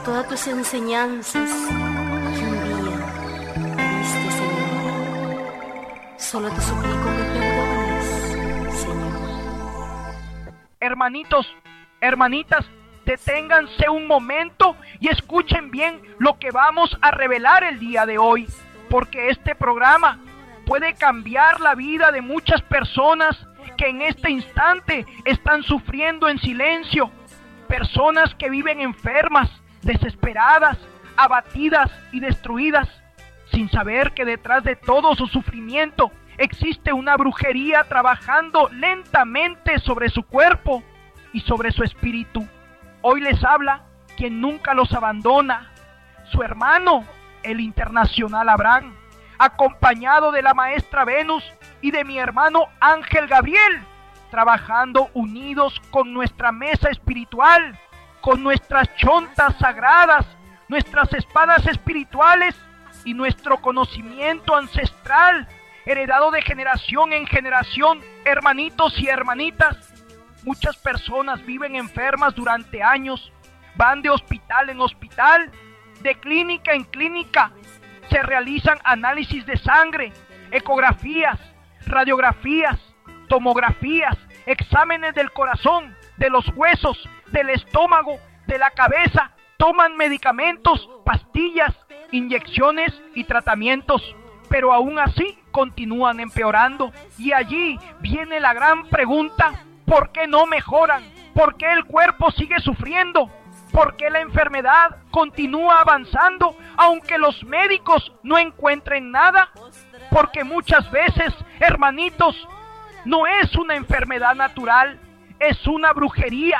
todas tus enseñanzas que un día me diste, Señor. Solo te suplico me perdones, Señor. Hermanitos, hermanitas, deténganse un momento y escuchen bien lo que vamos a revelar el día de hoy, porque este programa puede cambiar la vida de muchas personas que en este instante están sufriendo en silencio, personas que viven enfermas, desesperadas, abatidas y destruidas, sin saber que detrás de todo su sufrimiento existe una brujería trabajando lentamente sobre su cuerpo y sobre su espíritu. Hoy les habla quien nunca los abandona, su hermano, el internacional Abraham, acompañado de la maestra Venus y de mi hermano Ángel Gabriel, trabajando unidos con nuestra mesa espiritual, con nuestras chontas sagradas, nuestras espadas espirituales y nuestro conocimiento ancestral, heredado de generación en generación. Hermanitos y hermanitas, muchas personas viven enfermas durante años, van de hospital en hospital, de clínica en clínica, se realizan análisis de sangre, ecografías, radiografías, tomografías, exámenes del corazón, de los huesos, del estómago, de la cabeza, toman medicamentos, pastillas, inyecciones y tratamientos, pero aún así continúan empeorando. Y allí viene la gran pregunta: ¿por qué no mejoran? ¿Por qué el cuerpo sigue sufriendo? ¿Por qué la enfermedad continúa avanzando aunque los médicos no encuentren nada? Porque muchas veces, hermanitos, no es una enfermedad natural, es una brujería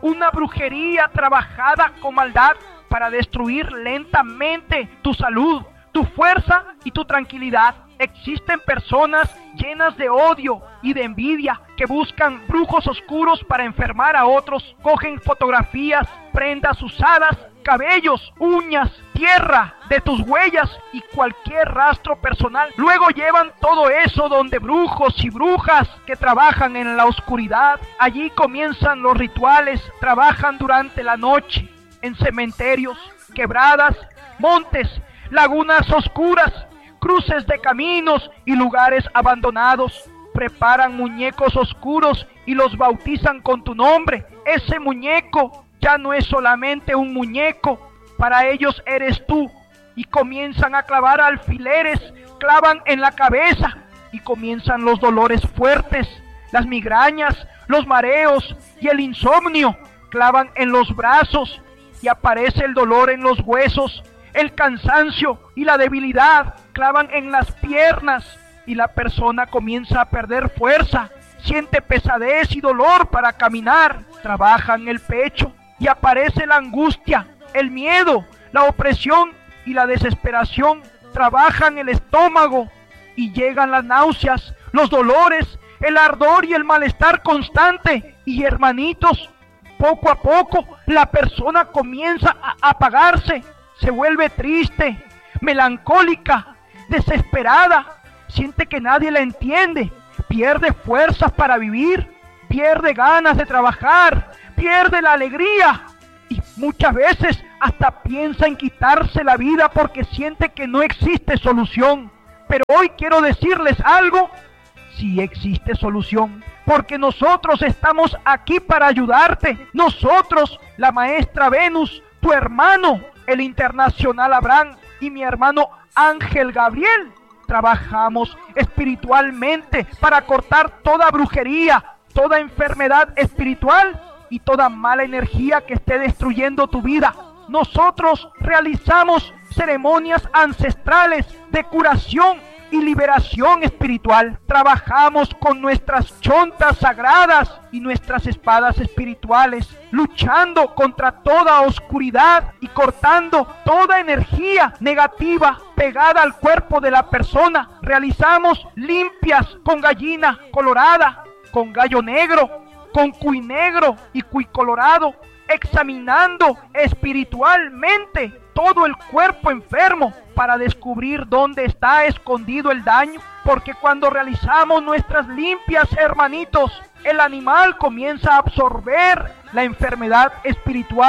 trabajada con maldad para destruir lentamente tu salud, tu fuerza y tu tranquilidad. Existen personas llenas de odio y de envidia que buscan brujos oscuros para enfermar a otros. Cogen fotografías, prendas usadas, cabellos, uñas, tierra de tus huellas y cualquier rastro personal. Luego llevan todo eso donde brujos y brujas que trabajan en la oscuridad. Allí comienzan los rituales, trabajan durante la noche en cementerios, quebradas, montes, lagunas oscuras, cruces de caminos y lugares abandonados. Preparan muñecos oscuros y los bautizan con tu nombre. Ese muñeco ya no es solamente un muñeco, para ellos eres tú. Y comienzan a clavar alfileres, clavan en la cabeza y comienzan los dolores fuertes, las migrañas, los mareos y el insomnio. Clavan en los brazos y aparece el dolor en los huesos, el cansancio y la debilidad. Clavan en las piernas y la persona comienza a perder fuerza, siente pesadez y dolor para caminar. Trabajan el pecho y aparece la angustia, el miedo, la opresión y la desesperación. Trabajan el estómago y llegan las náuseas, los dolores, el ardor y el malestar constante. Y hermanitos, poco a poco la persona comienza a apagarse, se vuelve triste, melancólica, desesperada, siente que nadie la entiende, pierde fuerzas para vivir, pierde ganas de trabajar, pierde la alegría y muchas veces hasta piensa en quitarse la vida porque siente que no existe solución. Pero hoy quiero decirles algo: sí existe solución, porque nosotros estamos aquí para ayudarte. Nosotros, la maestra Venus, tu hermano, el internacional Abraham y mi hermano Ángel Gabriel, trabajamos espiritualmente para cortar toda brujería, toda enfermedad espiritual y toda mala energía que esté destruyendo tu vida. Nosotros realizamos ceremonias ancestrales de curación y liberación espiritual. Trabajamos con nuestras chontas sagradas y nuestras espadas espirituales, luchando contra toda oscuridad y cortando toda energía negativa pegada al cuerpo de la persona. Realizamos limpias con gallina colorada, con gallo negro, con cuy negro y cuy colorado, examinando espiritualmente todo el cuerpo enfermo para descubrir dónde está escondido el daño. Porque cuando realizamos nuestras limpias, hermanitos, el animal comienza a absorber la enfermedad espiritual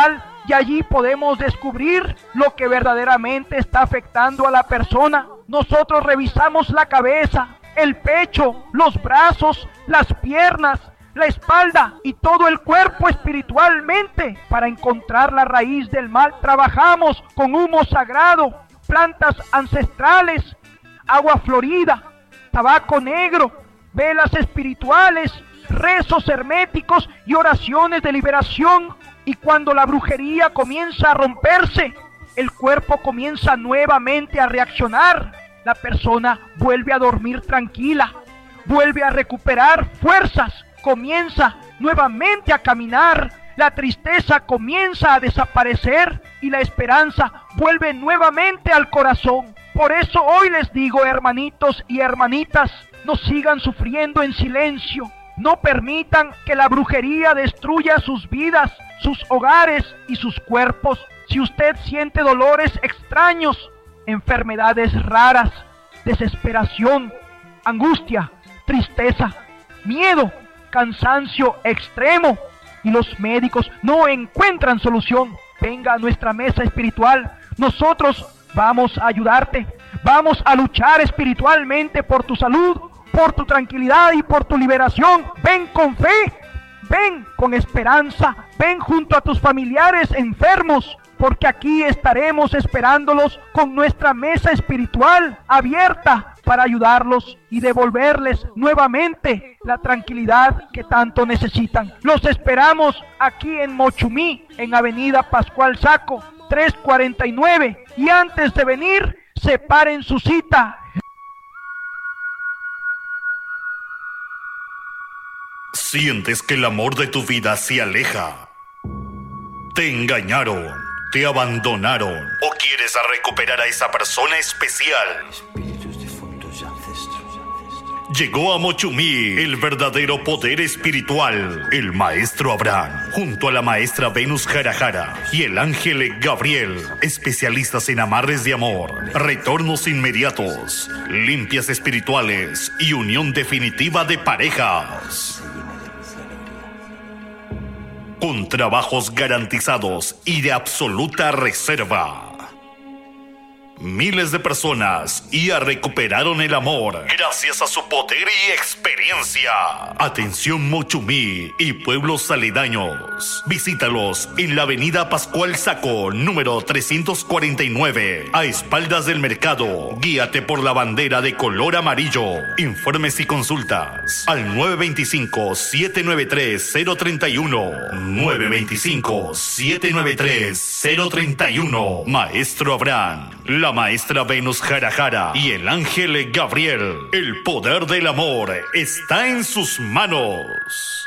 y allí podemos descubrir lo que verdaderamente está afectando a la persona. Nosotros revisamos la cabeza, el pecho, los brazos, las piernas, la espalda y todo el cuerpo espiritualmente para encontrar la raíz del mal. Trabajamos con humo sagrado, plantas ancestrales, agua florida, tabaco negro, velas espirituales, rezos herméticos y oraciones de liberación. Y cuando la brujería comienza a romperse, el cuerpo comienza nuevamente a reaccionar. La persona vuelve a dormir tranquila, vuelve a recuperar fuerzas, comienza nuevamente a caminar, la tristeza comienza a desaparecer y la esperanza vuelve nuevamente al corazón. Por eso hoy les digo, hermanitos y hermanitas, no sigan sufriendo en silencio. No permitan que la brujería destruya sus vidas, sus hogares y sus cuerpos. Si usted siente dolores extraños, enfermedades raras, desesperación, angustia, tristeza, miedo, cansancio extremo y los médicos no encuentran solución, venga a nuestra mesa espiritual. Nosotros vamos a ayudarte, vamos a luchar espiritualmente por tu salud, por tu tranquilidad y por tu liberación. Ven con fe, ven con esperanza, ven junto a tus familiares enfermos, porque aquí estaremos esperándolos con nuestra mesa espiritual abierta para ayudarlos y devolverles nuevamente la tranquilidad que tanto necesitan. Los esperamos aquí en Mochumí, en Avenida Pascual Saco, 349, y antes de venir, separen su cita. ¿Sientes que el amor de tu vida se aleja? ¿Te engañaron? ¿Te abandonaron? ¿O quieres recuperar a esa persona especial? Espíritus difuntos y ancestros. Llegó a Mochumí el verdadero poder espiritual, el maestro Abraham, junto a la maestra Venus Jarajara y el ángel Gabriel, especialistas en amarres de amor, retornos inmediatos, limpias espirituales y unión definitiva de parejas. Con trabajos garantizados y de absoluta reserva. Miles de personas ya recuperaron el amor gracias a su poder y experiencia. Atención Mochumí y pueblos aledaños. Visítalos en la avenida Pascual Saco, número 349, a espaldas del mercado. Guíate por la bandera de color amarillo. Informes y consultas al 925-793-031. 925-793-031. Maestro Abraham, la maestra Venus Jarajara y el ángel Gabriel. El poder del amor está en sus manos.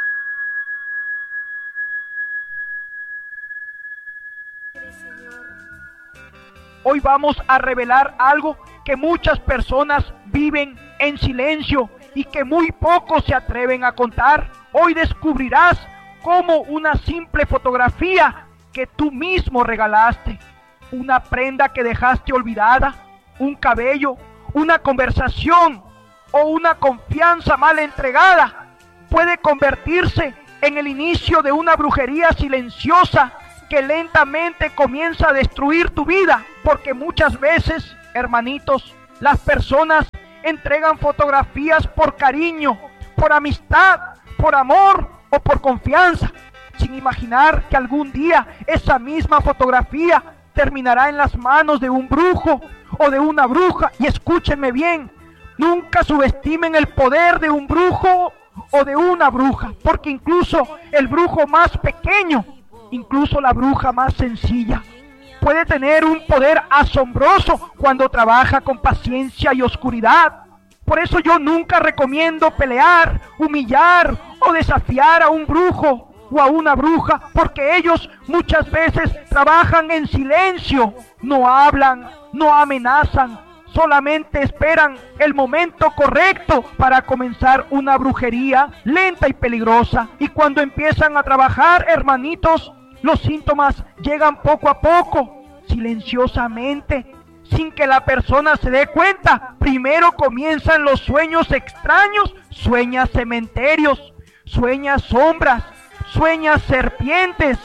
Hoy vamos a revelar algo que muchas personas viven en silencio y que muy pocos se atreven a contar. Hoy descubrirás cómo una simple fotografía que tú mismo regalaste, una prenda que dejaste olvidada, un cabello, una conversación o una confianza mal entregada puede convertirse en el inicio de una brujería silenciosa que lentamente comienza a destruir tu vida, porque muchas veces, hermanitos, las personas entregan fotografías por cariño, por amistad, por amor o por confianza, sin imaginar que algún día esa misma fotografía terminará en las manos de un brujo o de una bruja. Y escúchenme bien, nunca subestimen el poder de un brujo o de una bruja, porque incluso el brujo más pequeño, incluso la bruja más sencilla, puede tener un poder asombroso cuando trabaja con paciencia y oscuridad. Por eso yo nunca recomiendo pelear, humillar o desafiar a un brujo o a una bruja, porque ellos muchas veces trabajan en silencio, no hablan, no amenazan, solamente esperan el momento correcto para comenzar una brujería lenta y peligrosa. Y cuando empiezan a trabajar, hermanitos, los síntomas llegan poco a poco, silenciosamente, sin que la persona se dé cuenta. Primero comienzan los sueños extraños, sueñas cementerios, sueñas sombras, sueñas serpientes,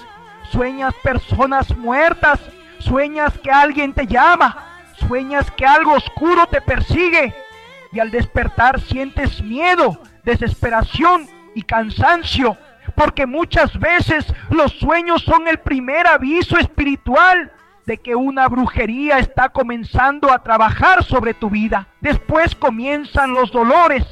Sueñas personas muertas, sueñas que alguien te llama, sueñas que algo oscuro te persigue y al despertar sientes miedo, desesperación y cansancio, porque muchas veces los sueños son el primer aviso espiritual de que una brujería está comenzando a trabajar sobre tu vida. Después comienzan los dolores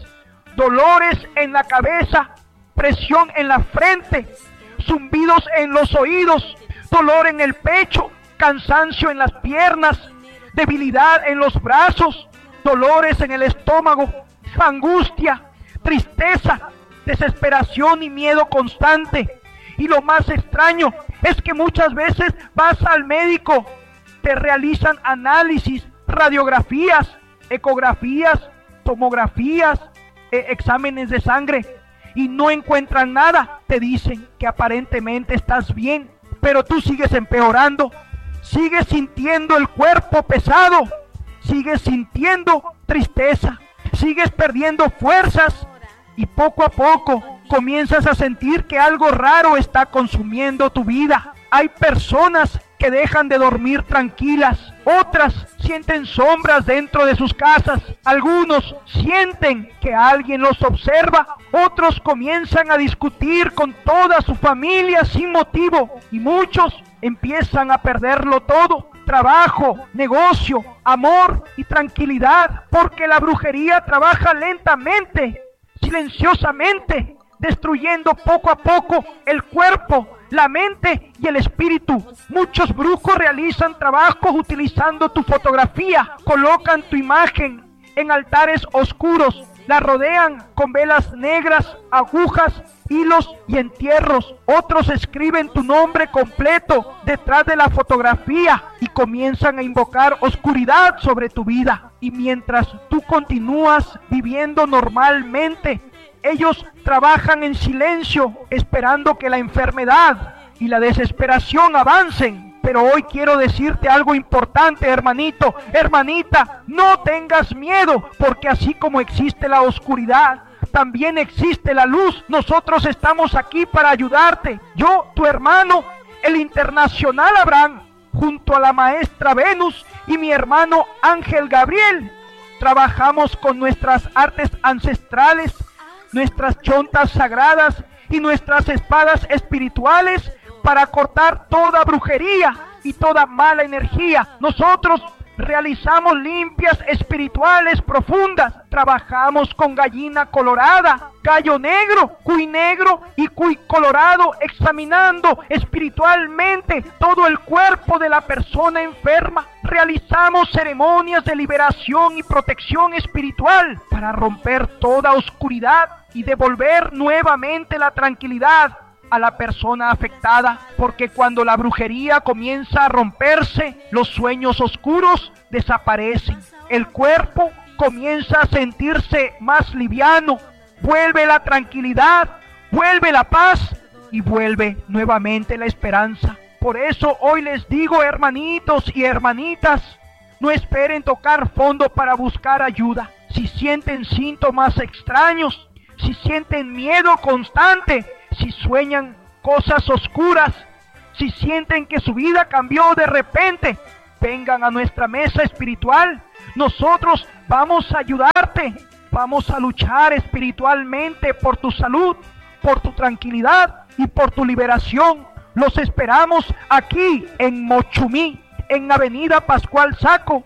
en la cabeza, presión en la frente, zumbidos en los oídos, dolor en el pecho, cansancio en las piernas, debilidad en los brazos, dolores en el estómago, angustia, tristeza, desesperación y miedo constante. Y lo más extraño es que muchas veces vas al médico, te realizan análisis, radiografías, ecografías, tomografías, exámenes de sangre y no encuentran nada. Te dicen que aparentemente estás bien, pero tú sigues empeorando, sigues sintiendo el cuerpo pesado, sigues sintiendo tristeza, sigues perdiendo fuerzas y poco a poco comienzas a sentir que algo raro está consumiendo tu vida. Hay personas que dejan de dormir tranquilas, otras sienten sombras dentro de sus casas, algunos sienten que alguien los observa, otros comienzan a discutir con toda su familia sin motivo y muchos empiezan a perderlo todo: trabajo, negocio, amor y tranquilidad, porque la brujería trabaja lentamente, silenciosamente, destruyendo poco a poco el cuerpo, la mente y el espíritu. Muchos brujos realizan trabajos utilizando tu fotografía, colocan tu imagen en altares oscuros, la rodean con velas negras, agujas, hilos y entierros. Otros escriben tu nombre completo detrás de la fotografía y comienzan a invocar oscuridad sobre tu vida. Y mientras tú continúas viviendo normalmente, ellos trabajan en silencio, esperando que la enfermedad y la desesperación avancen. Pero hoy quiero decirte algo importante, hermanito, hermanita: no tengas miedo, porque así como existe la oscuridad, también existe la luz. Nosotros estamos aquí para ayudarte. Yo, tu hermano, el internacional Abraham, junto a la maestra Venus y mi hermano Ángel Gabriel, trabajamos con nuestras artes ancestrales, nuestras chontas sagradas y nuestras espadas espirituales para cortar toda brujería y toda mala energía. Nosotros realizamos limpias espirituales profundas, trabajamos con gallina colorada, gallo negro, cuy negro y cuy colorado, examinando espiritualmente todo el cuerpo de la persona enferma. Realizamos ceremonias de liberación y protección espiritual para romper toda oscuridad y devolver nuevamente la tranquilidad a la persona afectada, porque cuando la brujería comienza a romperse, los sueños oscuros desaparecen, el cuerpo comienza a sentirse más liviano, vuelve la tranquilidad, vuelve la paz y vuelve nuevamente la esperanza. Por eso hoy les digo, hermanitos y hermanitas, no esperen tocar fondo para buscar ayuda. Si sienten síntomas extraños, si sienten miedo constante, si sueñan cosas oscuras, si sienten que su vida cambió de repente, vengan a nuestra mesa espiritual. Nosotros vamos a ayudarte, vamos a luchar espiritualmente por tu salud, por tu tranquilidad y por tu liberación. Los esperamos aquí en Mochumí, en Avenida Pascual Saco,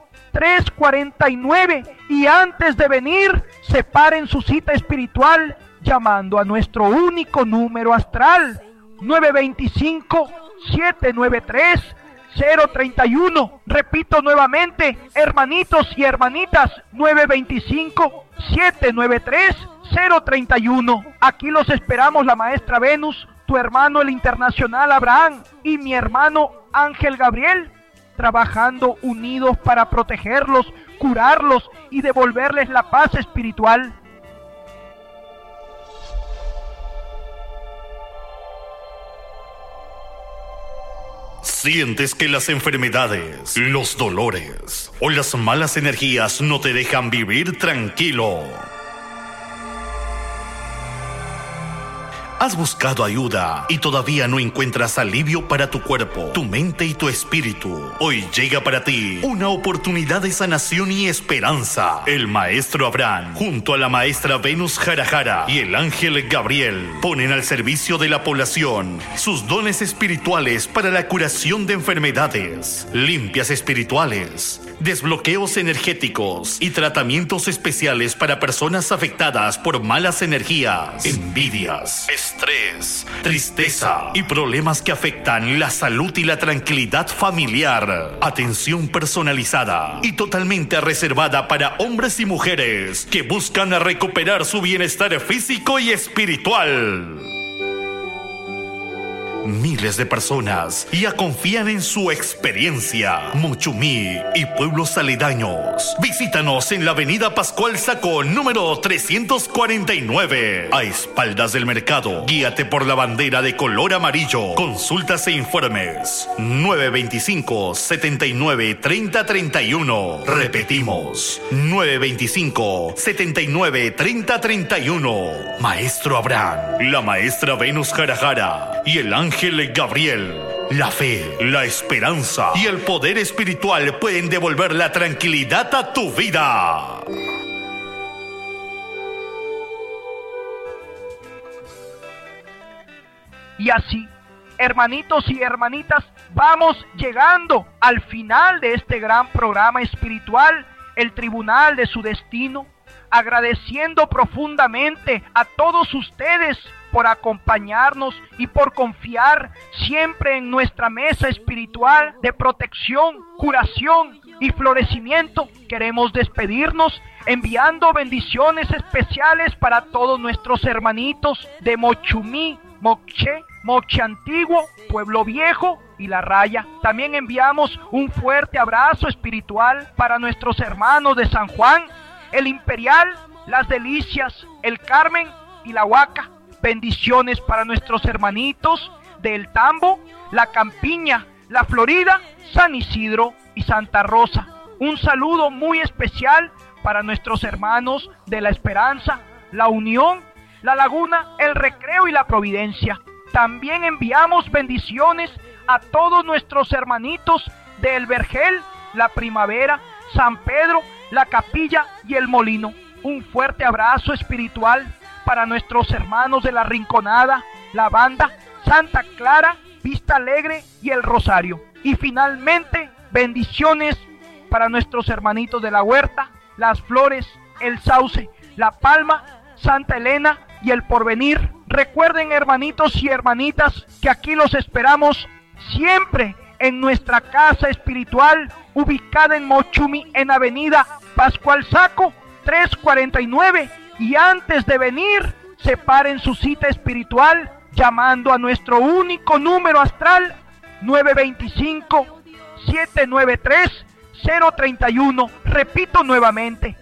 349, y antes de venir, separen su cita espiritual llamando a nuestro único número astral, 925-793-031. Repito nuevamente, hermanitos y hermanitas, 925-793-031. Aquí los esperamos la maestra Venus, tu hermano el internacional Abraham y mi hermano Ángel Gabriel, trabajando unidos para protegerlos, curarlos y devolverles la paz espiritual. ¿Sientes que las enfermedades, los dolores o las malas energías no te dejan vivir tranquilo? ¿Has buscado ayuda y todavía no encuentras alivio para tu cuerpo, tu mente y tu espíritu? Hoy llega para ti una oportunidad de sanación y esperanza. El maestro Abraham, junto a la maestra Venus Jarajara y el ángel Gabriel, ponen al servicio de la población sus dones espirituales para la curación de enfermedades, limpias espirituales, desbloqueos energéticos y tratamientos especiales para personas afectadas por malas energías, envidias, estrés, tristeza y problemas que afectan la salud y la tranquilidad familiar. Atención personalizada y totalmente reservada para hombres y mujeres que buscan recuperar su bienestar físico y espiritual. Miles de personas ya confían en su experiencia. Mochumí y pueblos aledaños. Visítanos en la avenida Pascual Sacón, número 349. A espaldas del mercado. Guíate por la bandera de color amarillo. Consultas e informes. 925-79-3031. Repetimos. 925-79-3031. Maestro Abraham, la maestra Venus Jarajara y el ángel Gabriel. La fe, la esperanza y el poder espiritual pueden devolver la tranquilidad a tu vida. Y así, hermanitos y hermanitas, vamos llegando al final de este gran programa espiritual, el Tribunal de su Destino, agradeciendo profundamente a todos ustedes por acompañarnos y por confiar siempre en nuestra mesa espiritual de protección, curación y florecimiento. Queremos despedirnos enviando bendiciones especiales para todos nuestros hermanitos de Mochumí, Moché, Moche Antiguo, Pueblo Viejo y La Raya. También enviamos un fuerte abrazo espiritual para nuestros hermanos de San Juan, el Imperial, Las Delicias, el Carmen y La Huaca. Bendiciones para nuestros hermanitos de El Tambo, La Campiña, La Florida, San Isidro y Santa Rosa. Un saludo muy especial para nuestros hermanos de La Esperanza, La Unión, La Laguna, El Recreo y La Providencia. También enviamos bendiciones a todos nuestros hermanitos de El Vergel, La Primavera, San Pedro, La Capilla y El Molino. Un fuerte abrazo espiritual para nuestros hermanos de La Rinconada, La Banda, Santa Clara, Vista Alegre y El Rosario. Y finalmente, bendiciones para nuestros hermanitos de La Huerta, Las Flores, El Sauce, La Palma, Santa Elena y El Porvenir. Recuerden, hermanitos y hermanitas, que aquí los esperamos siempre en nuestra casa espiritual, ubicada en Mochumí, en avenida Pascual Saco, 349. Y antes de venir, separen su cita espiritual llamando a nuestro único número astral 925-793-031. Repito nuevamente,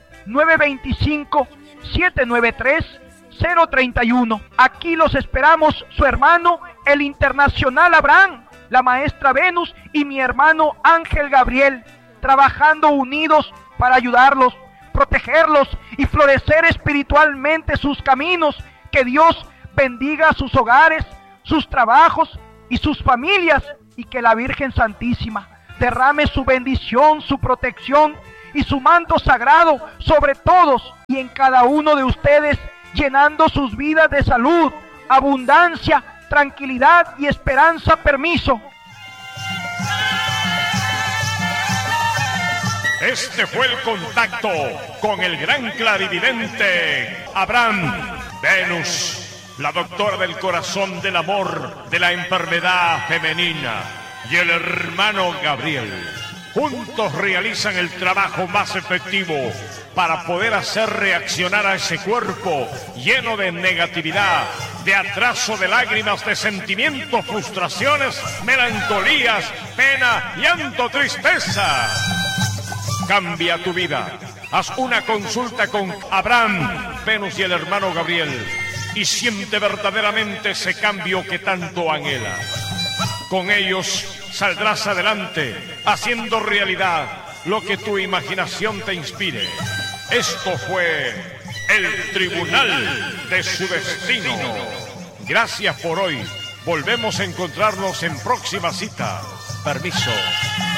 925-793-031. Aquí los esperamos su hermano, el internacional Abraham, la maestra Venus y mi hermano Ángel Gabriel, trabajando unidos para ayudarlos, protegerlos y florecer espiritualmente sus caminos. Que Dios bendiga sus hogares, sus trabajos y sus familias, y que la Virgen Santísima derrame su bendición, su protección y su manto sagrado sobre todos y en cada uno de ustedes, llenando sus vidas de salud, abundancia, tranquilidad y esperanza. Permiso. Este fue el contacto con el gran clarividente Abraham Venus, la doctora del corazón, del amor, de la enfermedad femenina, y el hermano Gabriel. Juntos realizan el trabajo más efectivo para poder hacer reaccionar a ese cuerpo lleno de negatividad, de atraso, de lágrimas, de sentimientos, frustraciones, melancolías, pena, llanto, tristeza. Cambia tu vida. Haz una consulta con Abraham Venus y el hermano Gabriel y siente verdaderamente ese cambio que tanto anhela. Con ellos saldrás adelante, haciendo realidad lo que tu imaginación te inspire. Esto fue el Tribunal de su Destino. Gracias por hoy. Volvemos a encontrarnos en próxima cita. Permiso.